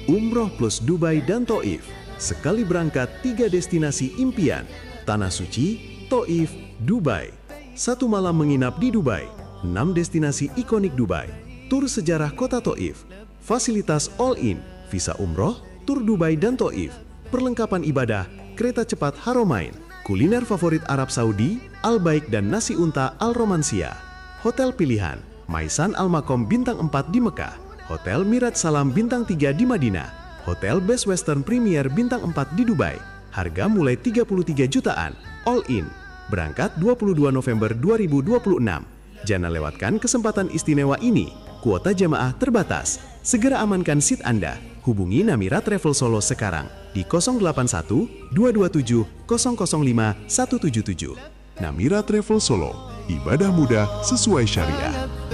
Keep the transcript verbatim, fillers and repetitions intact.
Umroh plus Dubai dan Taif. Sekali berangkat tiga destinasi impian. Tanah Suci, Taif, Dubai. Satu malam menginap di Dubai. Enam destinasi ikonik Dubai. Tur sejarah kota Taif. Fasilitas all-in, visa umroh, tur Dubai dan Taif. Perlengkapan ibadah, kereta cepat Haramain. Kuliner favorit Arab Saudi, Al-Baik dan nasi unta Al-Romansia. Hotel pilihan, Maisan Al-Makom Bintang empat di Mekah. Hotel Mirat Salam Bintang tiga di Madinah. Hotel Best Western Premier Bintang empat di Dubai. Harga mulai tiga puluh tiga jutaan, all in. Berangkat dua puluh dua November dua ribu dua puluh enam. Jangan lewatkan kesempatan istimewa ini. Kuota jamaah terbatas. Segera amankan seat Anda. Hubungi Namira Travel Solo sekarang di nol delapan satu dua dua tujuh nol nol lima satu tujuh tujuh. Namira Travel Solo, ibadah mudah sesuai syariah.